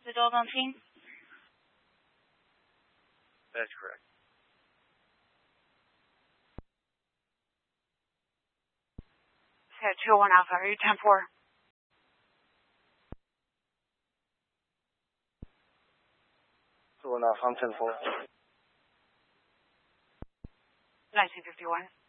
the Doggone Team? That's correct. So 201 Alpha, are you 10-4? 201 Alpha, I'm 10-4. 1951.